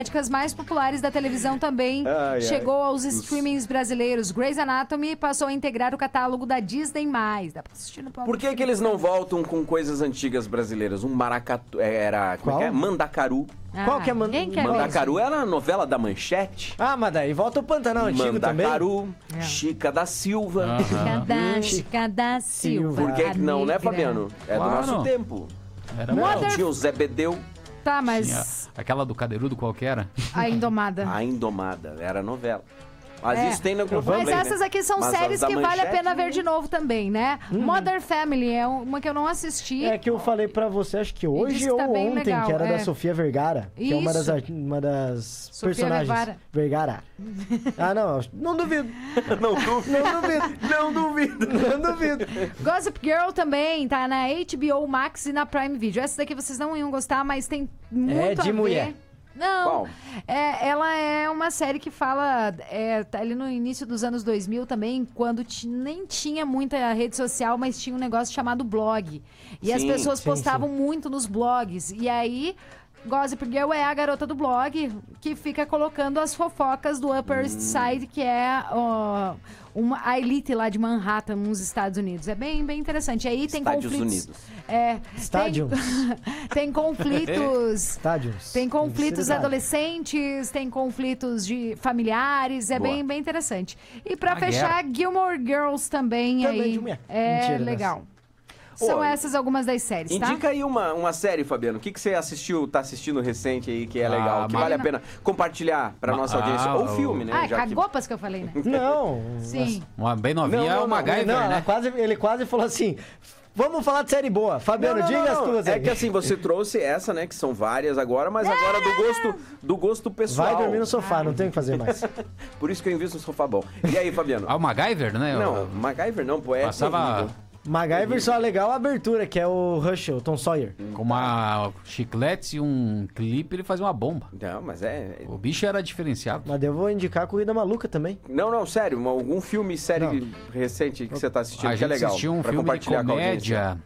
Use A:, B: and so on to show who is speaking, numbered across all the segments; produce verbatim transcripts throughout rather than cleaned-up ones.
A: médicas mais populares da televisão também
B: Ai,
A: chegou
B: ai.
A: aos streamings brasileiros. Grey's Anatomy passou a integrar o catálogo da Disney+. Dá pra assistir no
B: Por que que eles não voltam com coisas antigas brasileiras? Um maracatu... Era... Como é que é? Mandacaru.
A: Ah,
C: Qual que é Man-
A: ninguém quer ver
B: Mandacaru
A: isso.
B: era a novela da Manchete.
C: Ah, mas daí volta o Pantanal antigo também.
B: Mandacaru,
A: É.
B: Chica da Silva.
A: Cada, Chica da Silva.
B: Por que que não, né,
A: negra.
B: Fabiano? É
D: Claro.
B: do nosso tempo.
D: Era
B: Não,
A: Mother-
B: tinha o Zé Bedeu,
A: Tá,
D: Tinha
A: mas
D: aquela do Cadeirudo qualquer.
A: a Indomada.
B: a Indomada, era novela. Mas
A: É.
B: isso tem no Globo
A: Mas
B: também,
A: essas
B: né?
A: aqui são
B: Mas
A: séries
B: as da
A: que vale a
B: Manchete,
A: pena ver de novo também, né? Modern Family é uma que eu não assisti.
C: É que eu falei pra você, acho que
A: disse
C: hoje
A: que
C: ou
A: tá bem
C: ontem,
A: legal,
C: que era
A: é.
C: da Sofia Vergara. Que é uma das,
A: Isso.
C: ar- uma das
A: Sofia
C: personagens.
A: Vergara.
C: Vergara. Ah, não. Não duvido.
B: Não duvido.
C: Não duvido.
B: Não duvido.
C: Não duvido.
A: Gossip Girl também tá na H B O Max e na Prime Video. Essa daqui vocês não iam gostar, mas tem muito
C: É de
A: a ver.
C: mulher.
A: Não,
B: Qual?
A: É, ela é uma série que fala, é, tá ali no início dos anos dois mil também, quando ti- nem tinha muita rede social, mas tinha um negócio chamado blog. E as
B: Sim,
A: pessoas
C: sim,
A: postavam muito nos blogs. E aí, Gossip Girl é a garota do blog que fica colocando as fofocas do Upper East Side, que é ó, uma, a elite lá de Manhattan, nos Estados Unidos. É bem, bem interessante. Aí tem
B: Estados
A: conflitos...
B: Unidos.
A: É,
C: Estádios.
A: Tem, tem conflitos...
C: Estádios.
A: Tem conflitos
C: Seriedade.
A: adolescentes, tem conflitos de familiares, é
B: Boa.
A: bem, bem interessante. E pra
D: A
A: fechar, Gilmore Girls também,
C: Também
A: aí
C: de mulher.
A: é
C: Mentira, né?
A: legal. São
B: Ô,
A: essas algumas das séries, tá?
B: Indica aí uma, uma série, Fabiano. O que, que você assistiu, tá assistindo recente aí que é
D: Ah,
B: legal, que
D: mas-
B: vale a pena compartilhar pra
D: Ma-
B: nossa audiência?
D: ah,
B: Ou
D: o-
B: filme, né?
A: Ah,
B: já que-
A: cagopas que eu falei, né?
C: Não.
A: Sim.
D: Uma bem novinha
B: Não,
D: é
B: não,
D: o
B: não,
D: MacGyver,
C: Não, ela
D: né?
C: quase, ele quase falou assim: vamos falar de série boa. Fabiano,
B: Não, não,
C: diga
B: não,
C: as
B: não.
C: tuas
B: É
C: aí.
B: que assim, você trouxe essa, né? Que são várias agora, mas agora do gosto, do gosto pessoal.
C: Vai dormir no sofá, não tem o que fazer mais.
B: Por isso que eu invisto no sofá bom. E aí, Fabiano?
D: Ah, o MacGyver, né?
B: Não,
D: O-
B: MacGyver não, pô, é
D: Passava
B: terrível.
C: MacGyver só é legal a abertura, que é o Russell, Tom Sawyer.
D: com uma chiclete e um clipe, ele fazia uma bomba.
B: Não, mas é...
D: O bicho era diferenciado.
C: Mas eu vou indicar a Corrida Maluca também.
B: Não, não, sério, uma- algum filme, série
C: Não.
B: recente que você tá assistindo
D: A
B: que é
D: gente
B: legal.
D: assistiu um
B: pra
D: filme de
B: compartilhar com a audiência.
D: comédia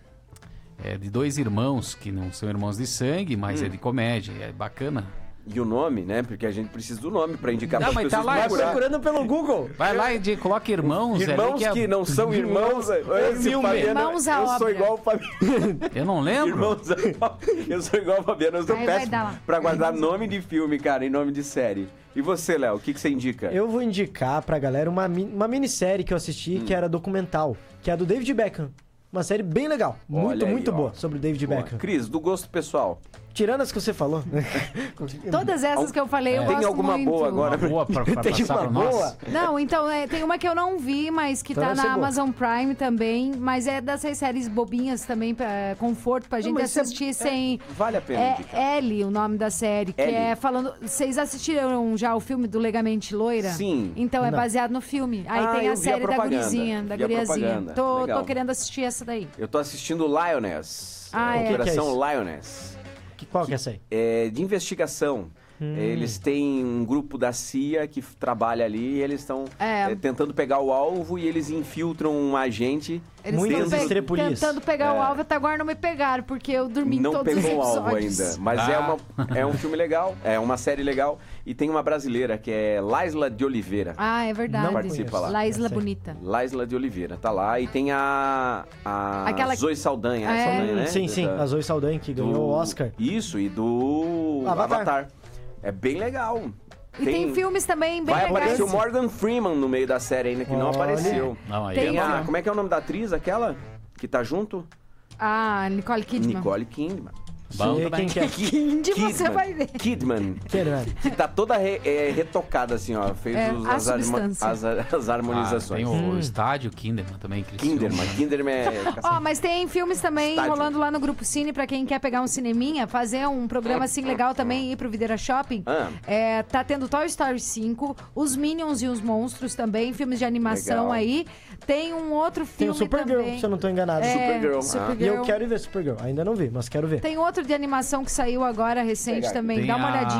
D: é, de dois irmãos, que não são irmãos de sangue, mas
B: Hum.
D: é de comédia. É bacana.
B: E o nome, né? Porque a gente precisa do nome pra indicar
D: Não,
B: para
D: mas
B: as
D: tá
B: pessoas
D: lá,
C: Vai
B: procurar.
C: procurando pelo Google.
D: Vai lá e de, coloca irmãos. é ali
B: Irmãos
D: que, é-
B: que não são irmãos. Esse
C: filme.
B: Fabiano,
A: Irmãos à
B: eu sou
A: obra.
B: igual o Fabiano.
D: Eu não lembro.
B: Irmãos à obra. Eu sou igual o Fabiano. Eu sou
A: Aí vai
B: péssimo
A: dar lá.
B: pra guardar nome de filme, cara, e nome de série. E você, Léo, o que, que você indica?
C: Eu vou indicar pra galera uma, mi- uma minissérie que eu assisti,
B: Hum.
C: que era documental, que é a do David Beckham. Uma série bem legal. Muito,
B: Olha aí,
C: muito
B: ó.
C: boa sobre o David
B: Boa.
C: Beckham.
B: Cris, do gosto pessoal.
C: Tirando as que você falou.
A: Todas essas que eu falei, eu
D: É.
A: gosto
B: Tem alguma
A: muito.
B: boa agora?
D: Uma boa pra, pra
C: Tem
D: passar
C: uma
D: pra nós.
C: boa?
A: Não, então, é, tem uma que eu não vi, mas que
C: Então
A: tá
C: deve ser
A: na
C: boa.
A: Amazon Prime também, mas é dessas séries bobinhas também, pra conforto, pra gente
B: mas isso é-
A: assistir
B: é-
A: sem...
B: vale a pena
A: É
B: indicar.
A: Ellie, o nome da série, que
B: Ellie.
A: é falando... Vocês assistiram já o filme do Legamente Loira?
B: Sim.
A: Então é
C: Não.
A: baseado no filme. Aí
B: Ah,
A: tem
B: eu
A: a
B: vi a
A: série da
B: propaganda.
A: gurizinha, da
B: Vi a
A: guriazinha.
B: propaganda.
A: Tô,
B: Legal.
A: tô querendo assistir essa daí.
B: Eu tô assistindo Lioness.
A: Ah, é.
B: Operação
C: O que que é
B: Lioness.
C: Que, qual que é essa aí?
B: É de investigação.
C: Hum.
B: Eles têm um grupo da C I A que f- trabalha ali e eles estão
A: É.
B: é, tentando pegar o alvo e eles infiltram um agente.
A: Eles
C: Muitas
A: estão pe-
C: estrepulias.
A: tentando pegar o
B: É.
A: alvo, até agora não me pegaram, porque eu dormi em
B: Não
A: todos os
B: pegou o alvo
A: episódios.
B: ainda. Mas
D: Ah.
B: é, uma, é um filme legal, é uma série legal. E tem uma brasileira que é Laisla de Oliveira.
A: Ah, é verdade.
C: Não
B: participa lá.
A: Laisla
C: Essa aí.
A: Bonita.
B: Laisla de Oliveira, tá lá. E tem a, a
A: Aquela-
B: Zoe Saldanha.
A: É.
B: Saldanha, né?
C: Sim, sim,
B: Da-
C: a Zoe Saldanha, que ganhou
B: do-
C: o Oscar.
B: Isso, e do
C: Avatar.
B: Avatar. É bem legal.
A: E tem, filmes também bem
B: Vai
A: legais.
B: aparecer o Morgan Freeman no meio da série ainda, que não
C: Olha.
B: apareceu.
D: Não, aí
B: Tem
D: é
B: a,
D: bom.
B: como é que é o nome da atriz, aquela que tá junto?
A: Ah, Nicole Kidman.
B: Nicole Kidman.
D: Bom
C: E
D: também.
C: quem que é?
A: Kid, você vai ver.
B: Kidman.
C: Kidman.
B: Que tá toda re- é, retocada assim, ó. Fez
A: É,
B: os-
A: a
B: as, harmo-
A: substância.
B: as, as
D: Ah,
B: harmonizações.
D: tem o
C: Hum.
D: estádio Kinderman também. que eles
B: Kinderman.
D: filmam, né?
B: Kinderman é...
A: Ó, mas tem filmes também
B: Estádio.
A: rolando lá no Grupo Cine, pra quem quer pegar um cineminha, fazer um programa assim legal também, ir pro Videira Shopping.
B: Ah.
A: É, tá tendo Toy Story cinco, os Minions e os Monstros também, filmes de animação
B: Legal.
A: aí. Tem um outro
C: Tem o
A: filme
C: Supergirl,
A: também.
C: se eu não tô enganado.
A: É,
B: Supergirl, ah.
C: E
A: Supergirl.
C: eu quero ir ver Supergirl. Ainda não vi, mas quero ver.
A: Tem outro de animação que saiu agora, recente
B: Pegar aqui.
A: também.
D: Tem
A: Dá uma
D: a-
A: olhadinha.